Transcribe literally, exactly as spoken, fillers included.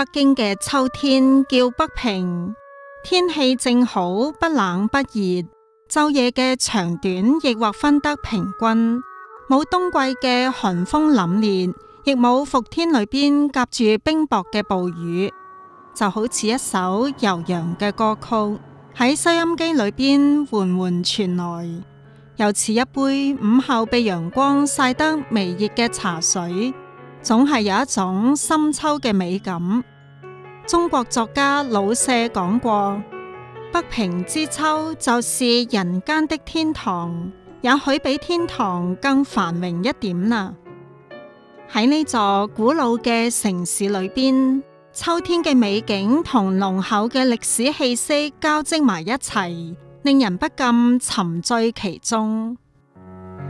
北京嘅秋天叫北平，天氣正好，不冷不熱，晝夜嘅長短亦劃分得平均，冇冬季嘅寒風凜冽，亦冇伏天裏邊夾住冰雹嘅暴雨，就好似一首悠揚嘅歌曲喺收音機裏邊緩緩傳來，又似一杯午後被陽光曬得微熱嘅茶水，總係有一種深秋嘅美感。中國作家老舍講過，北平之秋就是人間的天堂，也許比天堂更繁榮一點啦。喺呢座古老嘅城市裏邊，秋天嘅美景同濃厚嘅歷史氣息交織埋一齊，令人不禁沉醉其中。